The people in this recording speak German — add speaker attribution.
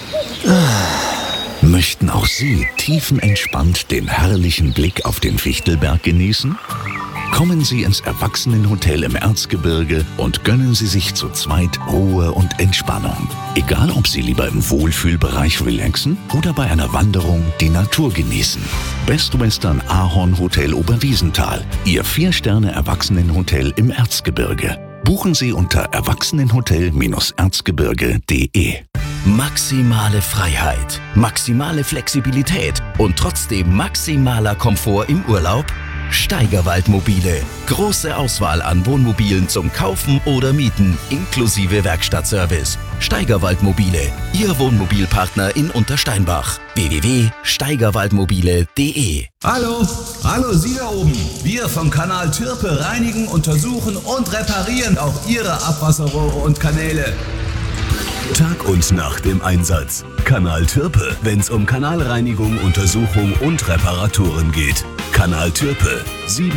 Speaker 1: Möchten auch Sie tiefenentspannt den herrlichen Blick auf den Fichtelberg genießen? Kommen Sie ins Erwachsenenhotel im Erzgebirge und gönnen Sie sich zu zweit Ruhe und Entspannung. Egal, ob Sie lieber im Wohlfühlbereich relaxen oder bei einer Wanderung die Natur genießen. Best Western Ahorn Hotel Oberwiesenthal, Ihr 4-Sterne-Erwachsenenhotel im Erzgebirge. Buchen Sie unter erwachsenenhotel-erzgebirge.de.
Speaker 2: Maximale Freiheit, maximale Flexibilität und trotzdem maximaler Komfort im Urlaub? Steigerwald-Mobile. Große Auswahl an Wohnmobilen zum Kaufen oder Mieten, inklusive Werkstattservice. Steigerwald-Mobile, Ihr Wohnmobilpartner in Untersteinbach. www.steigerwaldmobile.de.
Speaker 3: Hallo, Sie da oben. Wir vom Kanal Türpe reinigen, untersuchen und reparieren auch Ihre Abwasserrohre und Kanäle.
Speaker 4: Tag und Nacht im Einsatz. Kanal Türpe, wenn's um Kanalreinigung, Untersuchung und Reparaturen geht. Kanal Türpe, 7